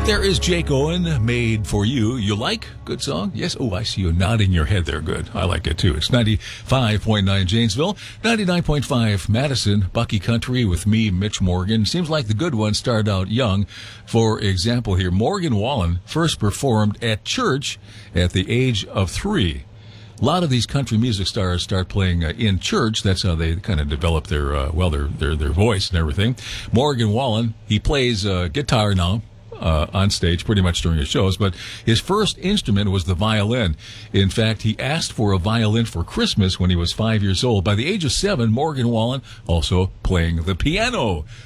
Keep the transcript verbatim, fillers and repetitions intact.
There is Jake Owen, Made for You. You like? Good song? Yes. Oh, I see you nodding your head there. Good. I like it too. It's ninety-five point nine Janesville, ninety-nine point five Madison, Bucky Country with me, Mitch Morgan. Seems like the good ones started out young. For example here, Morgan Wallen first performed at church at the age of three. A lot of these country music stars start playing uh, in church. That's how they kind of develop their, uh, well, their, their, their voice and everything. Morgan Wallen, he plays uh, guitar now. Uh, on stage pretty much during his shows, but his first instrument was the violin. In fact, he asked for a violin for Christmas when he was five years old. By the age of seven, Morgan Wallen also playing the piano.